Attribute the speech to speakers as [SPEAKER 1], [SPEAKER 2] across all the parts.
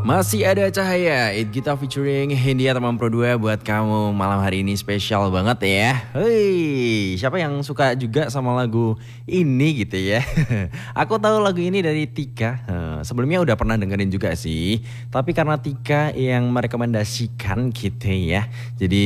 [SPEAKER 1] Masih ada cahaya, It Gita featuring Hindia Teman Pro 2 buat kamu malam hari ini spesial banget ya. Hei, siapa yang suka juga sama lagu ini gitu ya? Aku tahu lagu ini dari Tika. Sebelumnya udah pernah dengerin juga sih, tapi karena Tika yang merekomendasikan gitu ya. Jadi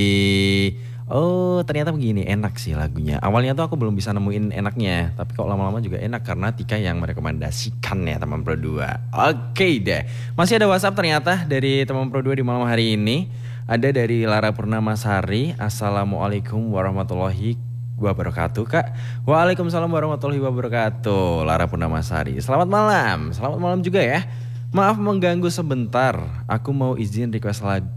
[SPEAKER 1] oh ternyata begini, enak sih lagunya. Awalnya tuh aku belum bisa nemuin enaknya, tapi kok lama-lama juga enak karena Tika yang merekomendasikan ya Teman Pro 2. Oke deh, masih ada WhatsApp ternyata dari Teman Pro 2 di malam hari ini. Ada dari Lara Purnamasari. Assalamualaikum warahmatullahi wabarakatuh Kak. Waalaikumsalam warahmatullahi wabarakatuh. Lara Purnamasari, selamat malam juga ya. Maaf mengganggu sebentar, aku mau izin request lagu.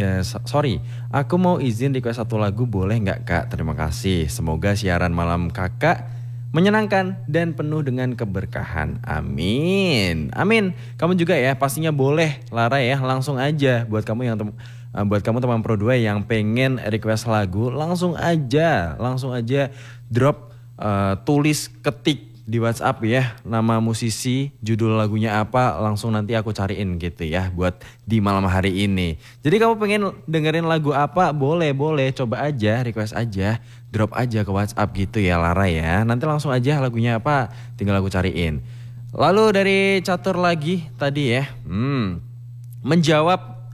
[SPEAKER 1] Aku mau izin request satu lagu boleh nggak Kak? Terima kasih. Semoga siaran malam Kakak menyenangkan dan penuh dengan keberkahan. Amin. Amin. Kamu juga ya, pastinya boleh Lara ya. Langsung aja buat kamu teman Pro 2 yang pengen request lagu, langsung aja drop, tulis, ketik di WhatsApp ya, nama musisi, judul lagunya apa, langsung nanti aku cariin gitu ya buat di malam hari ini. Jadi kamu pengen dengerin lagu apa, boleh, coba aja, request aja, drop aja ke WhatsApp gitu ya Lara ya. Nanti langsung aja lagunya apa, tinggal aku cariin. Lalu dari catur lagi tadi ya, menjawab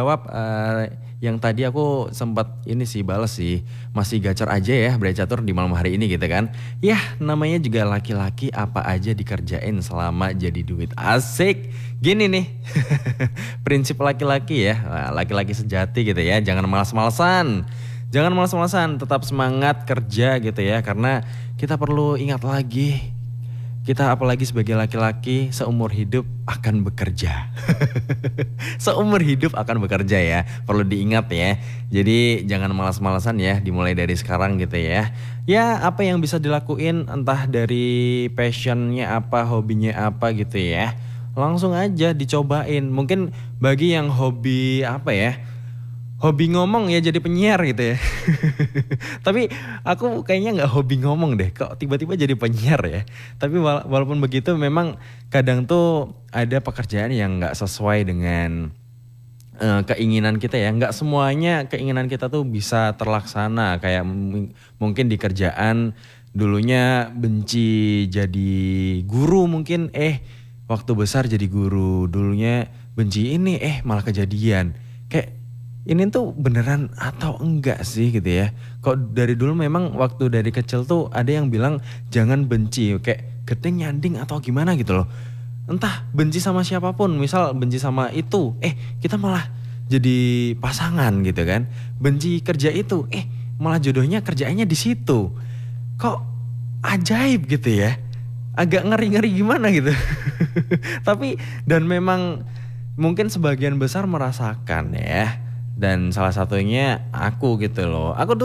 [SPEAKER 1] yang tadi aku sempat ini sih bales sih, masih gacor aja ya Bray Catur di malam hari ini gitu kan. Yah namanya juga laki-laki, apa aja dikerjain selama jadi duit. Asik. Gini nih prinsip laki-laki ya, laki-laki sejati gitu ya. Jangan malas-malasan, tetap semangat kerja gitu ya. Karena kita perlu ingat lagi, kita apalagi sebagai laki-laki seumur hidup akan bekerja. Seumur hidup akan bekerja ya, perlu diingat ya. Jadi jangan malas-malasan ya, dimulai dari sekarang gitu ya. Ya apa yang bisa dilakuin, entah dari passionnya apa, hobinya apa gitu ya, langsung aja dicobain. Mungkin bagi yang hobi apa ya, hobi ngomong ya jadi penyiar gitu ya. Tapi aku kayaknya gak hobi ngomong deh, kok tiba-tiba jadi penyiar ya. Tapi walaupun begitu memang kadang tuh ada pekerjaan yang gak sesuai dengan keinginan kita ya. Gak semuanya keinginan kita tuh bisa terlaksana. Kayak mungkin di kerjaan dulunya benci jadi guru mungkin, waktu besar jadi guru. Dulunya benci ini, malah kejadian. Kayak ini tuh beneran atau enggak sih gitu ya. Kok dari dulu memang waktu dari kecil tuh ada yang bilang jangan benci, kayak gedeng nyanding atau gimana gitu loh. Entah benci sama siapapun, misal benci sama itu, kita malah jadi pasangan gitu kan. Benci kerja itu, malah jodohnya kerjaannya di situ. Kok ajaib gitu ya. Agak ngeri-ngeri gimana gitu. Tapi dan memang mungkin sebagian besar merasakan ya. Dan salah satunya aku gitu loh. Aku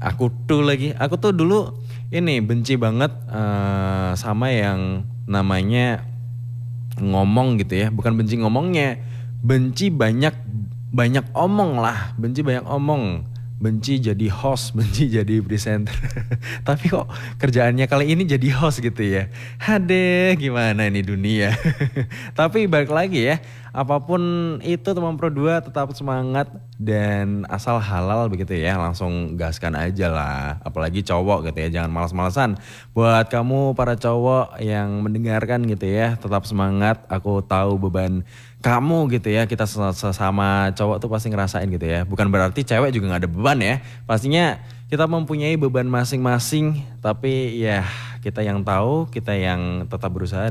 [SPEAKER 1] tuh dulu ini benci banget sama yang namanya ngomong gitu ya. Bukan benci ngomongnya, benci banyak omong lah. Benci banyak omong, benci jadi host, benci jadi presenter. Tapi kok kerjaannya kali ini jadi host gitu ya. Hadeh, gimana ini dunia. Tapi balik lagi ya, apapun itu Teman Pro 2 tetap semangat dan asal halal begitu ya, langsung gaskan aja lah. Apalagi cowok gitu ya, jangan malas-malasan. Buat kamu para cowok yang mendengarkan gitu ya, tetap semangat. Aku tahu beban kamu gitu ya, kita sesama cowok tuh pasti ngerasain gitu ya. Bukan berarti cewek juga gak ada beban ya. Pastinya kita mempunyai beban masing-masing, tapi ya kita yang tahu, kita yang tetap berusaha.